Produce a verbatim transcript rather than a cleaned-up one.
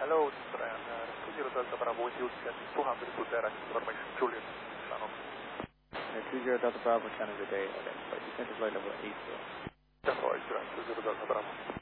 Hello, this is Ryan. Uh, two zero Delta Bravo with you, get two hundred to direct information, Juliet channel. Uh, two zero Delta Bravo, channel good day, identify, descent to flight level eight zero. That's all right, two zero Delta Bravo.